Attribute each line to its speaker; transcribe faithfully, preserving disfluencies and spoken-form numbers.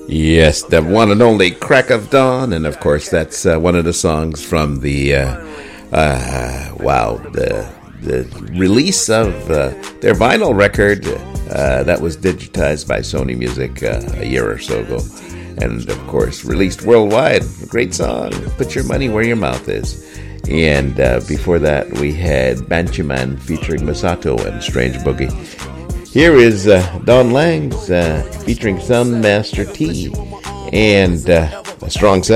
Speaker 1: Yes, the one and only Crack of Dawn, and of course that's uh, one of the songs from the uh, uh, wow the the release of uh, their vinyl record uh, that was digitized by Sony Music uh, a year or so ago, and of course released worldwide. Great song, "Put Your Money Where Your Mouth Is." And uh, before that we had Banchiman featuring Masato and Strange Boogie. Here is uh, Don Langs uh, featuring Soundmaster T and uh, a strong sound.